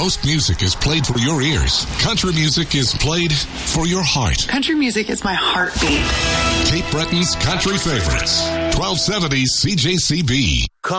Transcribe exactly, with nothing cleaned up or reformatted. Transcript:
most music is played for your ears, country music is played for your heart. Country music is my heartbeat. Cape Breton's Country Favorites, twelve seventy C J C B.